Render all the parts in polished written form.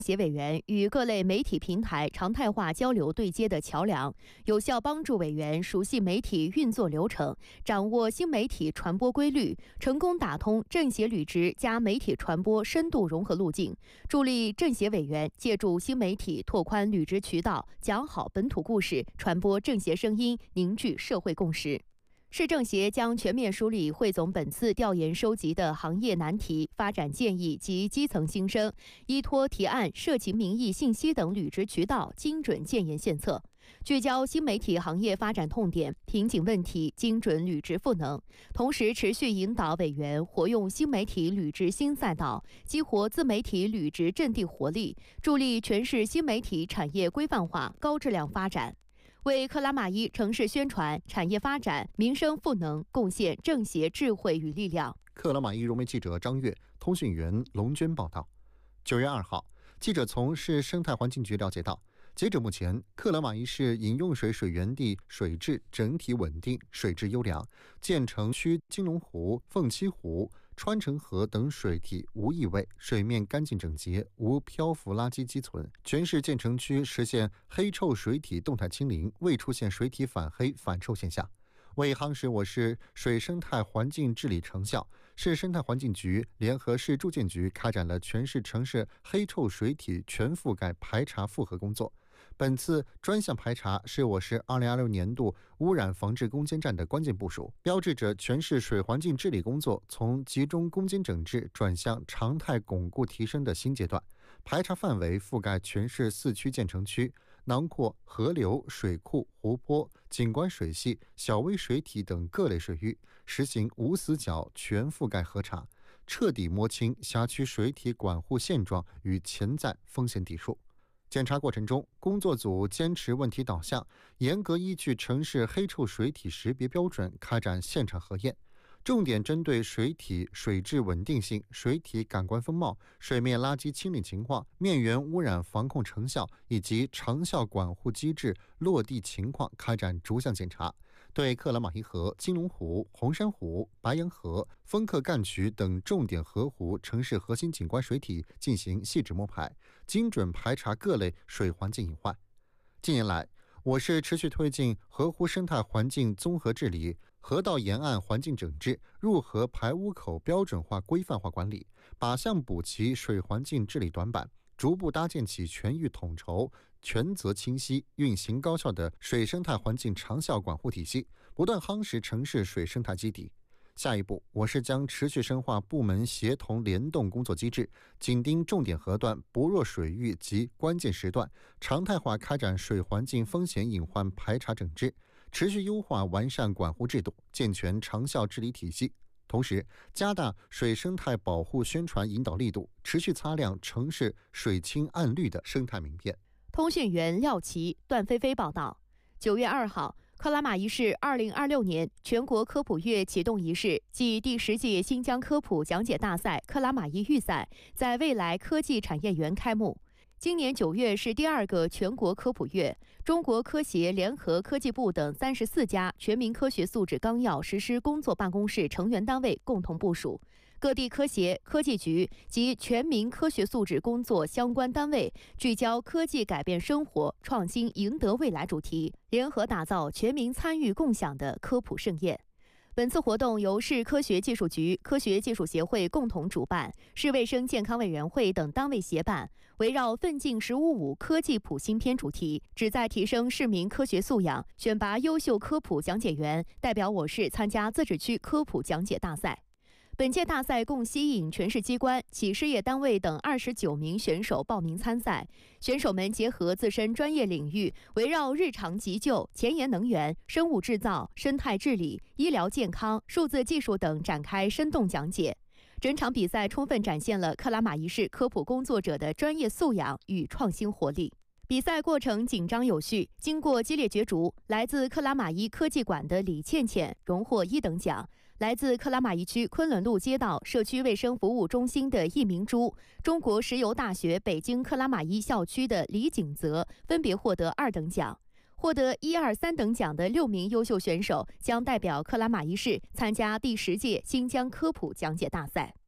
协委员与各类媒体平台常态化交流对接的桥梁，有效帮助委员熟悉媒体运作流程，掌握新媒体传播规律，成功打通政协履职加媒体传播深度融合路径，助力政协委员借助新媒体拓宽履职渠道，讲好本土故事，传播政协声音，凝聚社会共识。市政协将全面梳理汇总本次调研收集的行业难题、发展建议及基层心声，依托提案、社情民意信息等履职渠道，精准建言献策，聚焦新媒体行业发展痛点、瓶颈问题，精准履职赋能。同时，持续引导委员活用新媒体履职新赛道，激活自媒体履职阵地活力，助力全市新媒体产业规范化、高质量发展。为克拉玛依城市宣传、产业发展、民生赋能贡献政协智慧与力量。 克拉玛依融媒记者张悦、通讯员龙娟报道。9月2号，记者从市生态环境局了解到，截止目前，克拉玛依市饮用水水源地水质整体稳定，水质优良，建成区金龙湖、凤栖湖、川城河等水体无异味，水面干净整洁，无漂浮垃圾积存。全市建成区实现黑臭水体动态清零，未出现水体反黑反臭现象。为夯实我市水生态环境治理成效，市生态环境局联合市住建局开展了全市城市黑臭水体全覆盖排查复核工作。本次专项排查是我市2026年度污染防治攻坚战的关键部署，标志着全市水环境治理工作从集中攻坚整治转向常态巩固提升的新阶段。排查范围覆盖全市4区建成区，囊括河流、水库、湖泊、景观水系、小微水体等各类水域，实行无死角全覆盖核查，彻底摸清辖区水体管护现状与潜在风险底数。检查过程中，工作组坚持问题导向，严格依据城市黑臭水体识别标准开展现场核验，重点针对水体水质稳定性、水体感官风貌、水面垃圾清理情况、面源污染防控成效以及长效管护机制落地情况开展逐项检查，对克拉玛依河、金龙湖、红山湖、白洋河、丰克干渠等重点河湖城市核心景观水体进行细致摸排，精准排查各类水环境隐患。近年来，我市持续推进河湖生态环境综合治理、河道沿岸环境整治、入河排污口标准化规范化管理，靶向补齐水环境治理短板，逐步搭建起全域统筹、权责清晰、运行高效的水生态环境长效管护体系，不断夯实城市水生态基底。下一步，我市将持续深化部门协同联动工作机制，紧盯重点河段、薄弱水域及关键时段，常态化开展水环境风险隐患排查整治，持续优化完善管护制度，健全长效治理体系。同时，加大水生态保护宣传引导力度，持续擦亮城市水清岸绿的生态名片。 通讯员廖琦、段菲菲报道。9月2号，克拉玛依市2026年全国科普月启动仪式暨第10届新疆科普讲解大赛克拉玛依预赛在未来科技产业园开幕。今年9月是第2个全国科普月，中国科协联合科技部等34家全民科学素质纲要实施工作办公室成员单位共同部署，各地科协、科技局及全民科学素质工作相关单位聚焦科技改变生活、创新赢得未来主题，联合打造全民参与共享的科普盛宴。本次活动由市科学技术局、科学技术协会共同主办，市卫生健康委员会等单位协办，围绕奋进“15+5”科技普新篇主题，旨在提升市民科学素养，选拔优秀科普讲解员，代表我市参加自治区科普讲解大赛。本届大赛共吸引全市机关、企事业单位等29名选手报名参赛。选手们结合自身专业领域，围绕日常急救、前沿能源、生物制造、生态治理、医疗健康、数字技术等展开生动讲解。整场比赛充分展现了克拉玛依市科普工作者的专业素养与创新活力。比赛过程紧张有序，经过激烈角逐，来自克拉玛依科技馆的李倩倩荣获1等奖，来自克拉玛依区昆仑路街道社区卫生服务中心的易明珠，中国石油大学北京克拉玛依校区的李景泽分别获得2等奖。获得1、2、3等奖的6名优秀选手将代表克拉玛依市参加第10届新疆科普讲解大赛。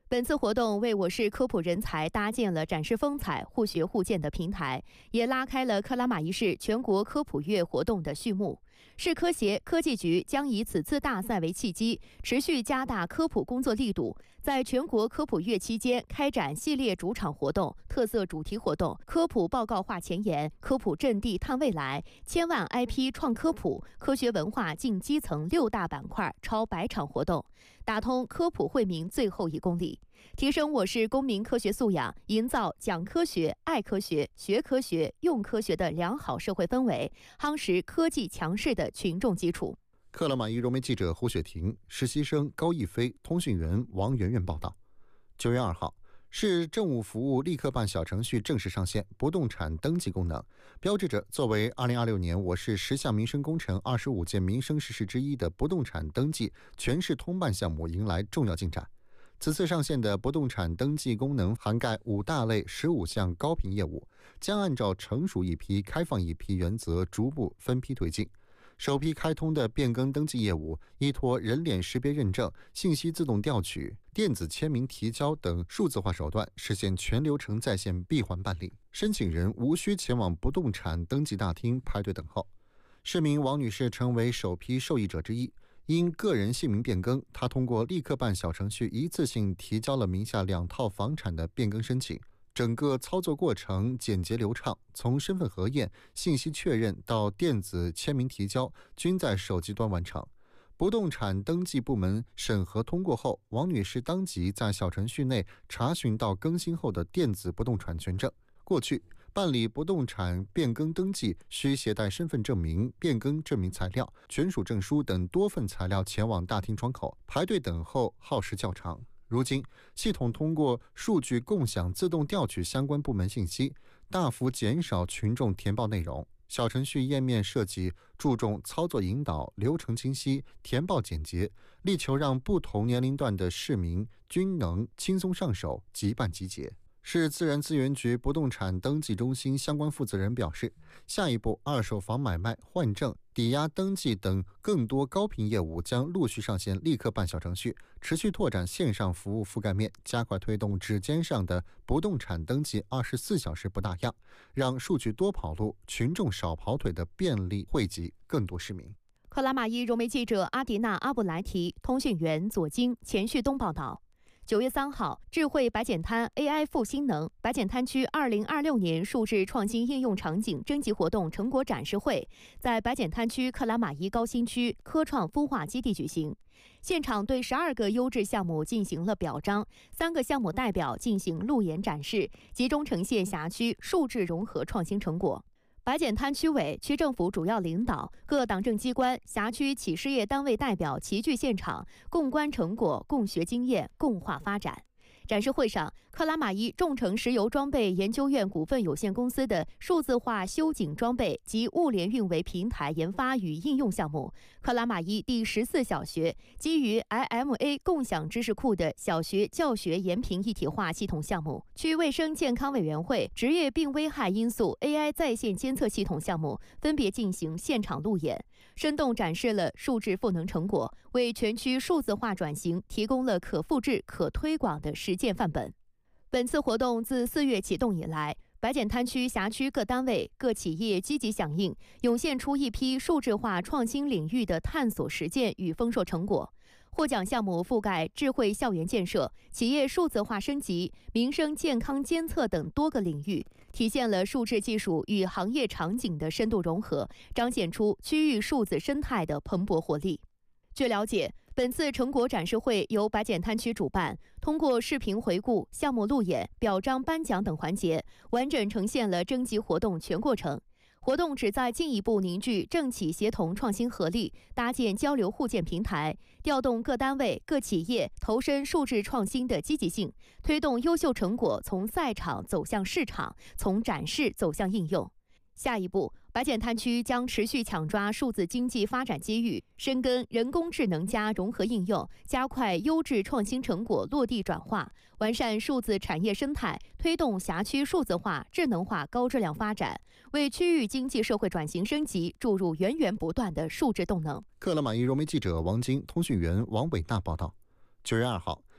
本次活动为我市科普人才搭建了展示风采、互学互鉴的平台，也拉开了克拉玛依市全国科普月活动的序幕。市科协、科技局将以此次大赛为契机，持续加大科普工作力度，在全国科普月期间开展系列主场活动、特色主题活动、科普报告话前沿、科普阵地探未来、千万 IP 创科普、科学文化进基层6大板块超100场活动，打通科普惠民最后1公里，提升我市公民科学素养，营造讲科学、爱科学、学科学、用科学的良好社会氛围，夯实科技强势的群众基础。 克拉玛依融媒记者胡雪婷、实习生高一飞、通讯员王媛媛报道。9月2号，市政务服务立刻办小程序正式上线不动产登记功能，标志着作为2026年我市10项民生工程25件民生实事之一的不动产登记全市通办项目迎来重要进展。此次上线的不动产登记功能涵盖5大类15项高频业务，将按照成熟一批、开放一批原则逐步分批推进。首批开通的变更登记业务，依托人脸识别认证、信息自动调取、电子签名提交等数字化手段，实现全流程在线闭环办理，申请人无需前往不动产登记大厅排队等候。市民王女士成为首批受益者之一。因个人姓名变更，她通过立刻办小程序一次性提交了名下2套房产的变更申请，整个操作过程简洁流畅，从身份核验、信息确认到电子签名提交，均在手机端完成。不动产登记部门审核通过后，王女士当即在小程序内查询到更新后的电子不动产权证。过去办理不动产变更登记需携带身份证明、变更证明材料、权属证书等多份材料前往大厅窗口排队等候，耗时较长。如今，系统通过数据共享自动调取相关部门信息，大幅减少群众填报内容。小程序页面设计注重操作引导、流程清晰、填报简洁，力求让不同年龄段的市民均能轻松上手、即办即解。市自然资源局不动产登记中心相关负责人表示，下一步二手房买卖、换证、抵押登记等更多高频业务将陆续上线立刻办小程序，持续拓展线上服务覆盖面，加快推动指尖上的不动产登记24小时不打烊，让数据多跑路、群众少跑腿的便利惠及更多市民。 克拉玛依融媒记者阿迪娜·阿布莱提、通讯员左京、钱旭东报道。9月3号，智慧白碱滩 AI 赋新能白碱滩区2026年数字创新应用场景征集活动成果展示会在白碱滩区克拉玛依高新区科创孵化基地举行。现场对12个优质项目进行了表彰，3个项目代表进行路演展示，集中呈现辖区数字融合创新成果。白碱滩区委、区政府主要领导、各党政机关、辖区企事业单位代表齐聚现场，共观成果、共学经验、共话发展。展示会上，克拉玛依众诚石油装备研究院股份有限公司的数字化修井装备及物联运维平台研发与应用项目，克拉玛依第14小学基于 IMA 共享知识库的小学教学延平一体化系统项目，区卫生健康委员会职业病危害因素 AI 在线监测系统项目分别进行现场路演，生动展示了数字赋能成果，为全区数字化转型提供了可复制、可推广的实践范本。本次活动自4月启动以来，白碱滩区辖区各单位、各企业积极响应，涌现出一批数字化创新领域的探索实践与丰硕成果。获奖项目覆盖智慧校园建设、企业数字化升级、民生健康监测等多个领域，体现了数字技术与行业场景的深度融合，彰显出区域数字生态的蓬勃活力。据了解，本次成果展示会由白碱滩区主办，通过视频回顾、项目路演、表彰颁奖等环节，完整呈现了征集活动全过程。活动旨在进一步凝聚政企协同创新合力，搭建交流互鉴平台，调动各单位、各企业投身数字创新的积极性，推动优秀成果从赛场走向市场，从展示走向应用。下一步，白碱滩区将持续抢抓数字经济发展机遇，深耕人工智能加融合应用，加快优质创新成果落地转化，完善数字产业生态，推动辖区数字化、智能化高质量发展，为区域经济社会转型升级注入源源不断的数字动能。 克拉玛依融媒记者王晶、通讯员王伟娜报道。9月2号，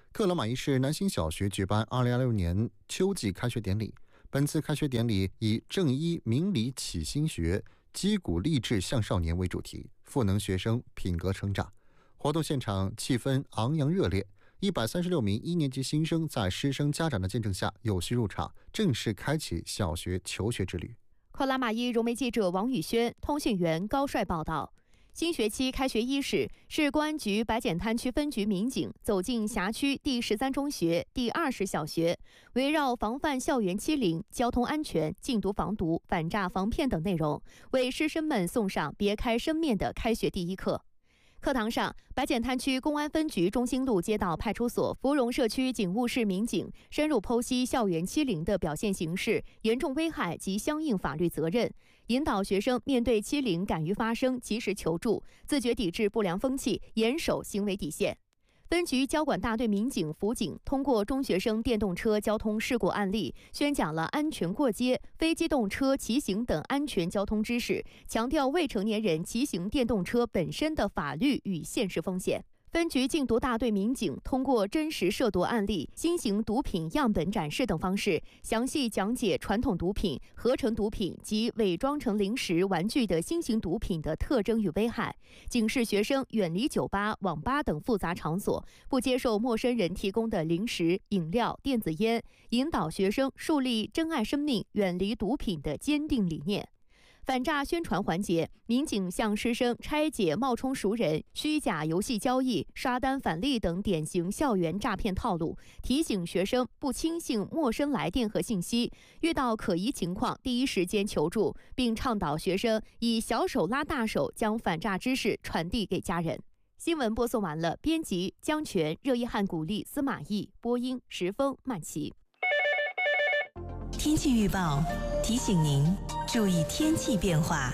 克拉玛依市南新小学举办2026年秋季开学典礼。本次开学典礼以正一明理启新学，击鼓励志向少年为主题，赋能学生品格成长。活动现场气氛昂扬热烈，136名1年级新生在师生家长的见证下有序入场，正式开启小学求学之旅。 克拉玛依融媒记者王宇轩、通讯员高帅报道。新学期开学伊始，市公安局白碱滩区分局民警走进辖区第13中学、第20小学，围绕防范校园欺凌、交通安全、禁毒防毒、反诈防骗等内容，为师生们送上别开生面的开学第一课。课堂上，白碱滩区公安分局中心路街道派出所芙蓉社区警务室民警深入剖析校园欺凌的表现形式、严重危害及相应法律责任，引导学生面对欺凌敢于发声、及时求助，自觉抵制不良风气，严守行为底线。分局交管大队民警、辅警通过中学生电动车交通事故案例，宣讲了安全过街、非机动车骑行等安全交通知识，强调未成年人骑行电动车本身的法律与现实风险。分局禁毒大队民警通过真实涉毒案例、新型毒品样本展示等方式，详细讲解传统毒品、合成毒品及伪装成零食、玩具的新型毒品的特征与危害，警示学生远离酒吧、网吧等复杂场所，不接受陌生人提供的零食、饮料、电子烟，引导学生树立珍爱生命、远离毒品的坚定理念。反诈宣传环节，民警向师生拆解冒充熟人、虚假游戏交易、刷单返利等典型校园诈骗套路，提醒学生不轻信陌生来电和信息，遇到可疑情况第一时间求助，并倡导学生以小手拉大手，将反诈知识传递给家人。新闻播送完了，编辑江泉、热依汉、古丽、司马懿，播音石峰、曼琪。 天气预报提醒您注意天气变化。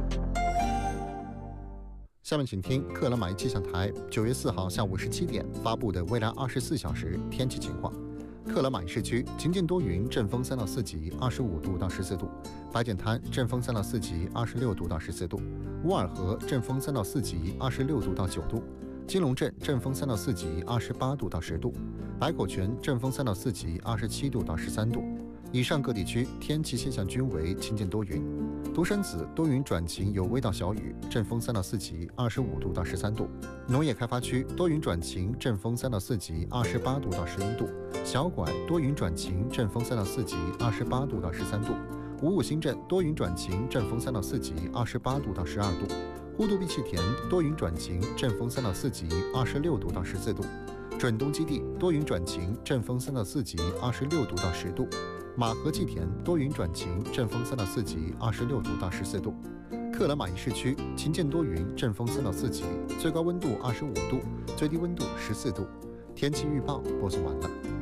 下面请听克拉玛依气象台9月4号下午17点发布的未来24小时天气情况。克拉玛依市区晴间多云，阵风3到4级，25度到14度；白碱滩阵风3到4级，26度到14度；乌尔河阵风3到4级，26度到9度；金龙镇阵风3到4级，28度到10度；白口泉阵风3到4级，27度到13度。以上各地区天气现象均为晴间多云。独生子多云转晴，有微到小雨，阵风3到4级，25度到13度。农业开发区多云转晴，阵风3到4级，28度到11度。小拐多云转晴，阵风3到4级，28度到13度。五五新镇多云转晴，阵风3到4级，28度到12度。呼都碧气田多云转晴，阵风3到4级，26度到14度。准东基地多云转晴，阵风3到4级，26度到10度。马河祭田多云转晴，阵风3到4级，26度到14度。克拉玛依市区晴间多云，阵风3到4级，最高温度25度，最低温度14度。天气预报播送完了。